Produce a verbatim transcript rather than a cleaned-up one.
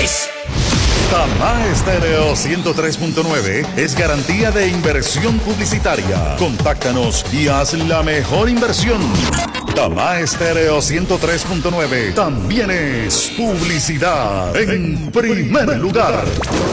Luis. Tamá Estéreo ciento tres punto nueve es garantía de inversión publicitaria. Contáctanos y haz la mejor inversión. Tamá Estéreo ciento tres punto nueve también es publicidad en primer lugar.